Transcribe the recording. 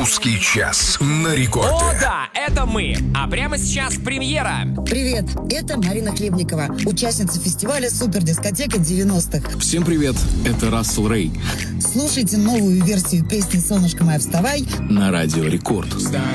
Русский час на рекорде. О, да, это мы. А прямо сейчас премьера. Привет, это Марина Хлебникова, участница фестиваля «Супердискотека 90-х». Всем привет, это Рассел Рэй. Слушайте новую версию песни «Солнышко мое, вставай» На радио Рекорд. Встань,